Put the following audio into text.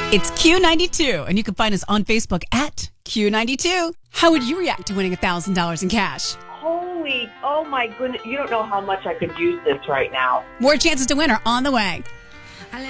It's Q92, and you can find us on Facebook at Q92. How would you react to winning $1,000 in cash? Oh my goodness. You don't know how much I could use this right now. More chances to win are on the way.